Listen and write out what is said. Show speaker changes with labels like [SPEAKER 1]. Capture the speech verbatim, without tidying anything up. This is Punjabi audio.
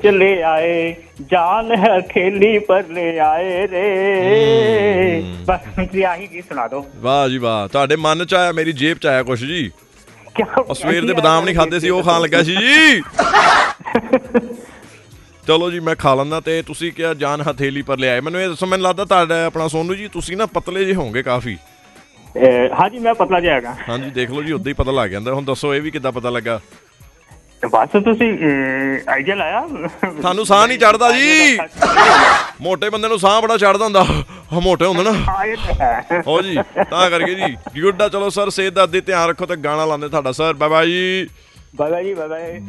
[SPEAKER 1] ਚ ਲੈ ਆਏ, ਜਾਨ ਹਥੇਲੀ ਪਰ ਲੈ ਆਏ ਰੇ। ਬਸ ਤੁਸੀਂ ਆਹੀ ਗੀਤ ਸੁਣਾ ਦਿਓ।
[SPEAKER 2] ਵਾਹ ਜੀ ਵਾਹ, ਤੁਹਾਡੇ ਮਨ ਚ ਆਇਆ, ਮੇਰੀ ਜੇਬ ਚ ਆਇਆ ਕੁਛ ਜੀ।
[SPEAKER 1] ਕਿਆ
[SPEAKER 2] ਸਵੇਰ ਦੇ ਬਦਾਮ ਨਹੀਂ ਖਾਦੇ ਸੀ, ਉਹ ਖਾਣ ਲੱਗਾ ਸੀ ਜੀ। ਚਲੋ ਜੀ, ਮੈਂ ਖਾ ਲੈਂਦਾ। ਤੇ ਤੁਸੀਂ ਕਿਹਾ ਜਾਨ ਹਥੇਲੀ ਪਰ ਲਿਆਏ, ਮੈਨੂੰ ਇਹ ਦੱਸੋ, ਮੈਨੂੰ ਲੱਗਦਾ ਤੁਹਾਡਾ ਆਪਣਾ ਸੋਨੂ ਜੀ ਤੁਸੀਂ ਨਾ ਪਤਲੇ ਜਿਹੇ ਹੋਣਗੇ ਕਾਫੀ।
[SPEAKER 1] ਹਾਂਜੀ ਮੈਂ ਪਤਲਾ ਜਿਹਾ ਹੈਗਾ।
[SPEAKER 2] ਹਾਂਜੀ ਦੇਖ ਲਓ ਜੀ, ਉਦਾਂ ਹੀ ਪਤਾ ਲੱਗ ਜਾਂਦਾ। ਹੁਣ ਦੱਸੋ ਇਹ ਵੀ ਕਿੱਦਾਂ ਪਤਾ ਲੱਗਾ?
[SPEAKER 1] ਬਸ ਤੁਸੀਂ ਆਈਡੀਆ ਲਾਇਆ।
[SPEAKER 2] ਸਾਨੂੰ ਸਾਹ ਨਹੀਂ ਚੜਦਾ ਜੀ, ਮੋਟੇ ਬੰਦੇ ਨੂੰ ਸਾਹ ਬੜਾ ਚੜਦਾ ਹੁੰਦਾ, ਮੋਟੇ ਹੁੰਦੇ ਨਾ ਹੋ ਜੀ, ਤਾਂ ਕਰਕੇ ਜੀ। ਗੁੱਡ ਆ, ਚਲੋ ਸਰ ਸਿਹਤ ਦਾ ਅੱਧੀ ਧਿਆਨ ਰੱਖੋ ਤੇ ਗਾਣਾ ਲਾਉਂਦੇ ਤੁਹਾਡਾ ਸਰ। ਬਾਏ ਬਾਏ ਜੀ।
[SPEAKER 1] ਬਾਏ ਬਾਏ ਜੀ, ਬਾਏ ਬਾਏ।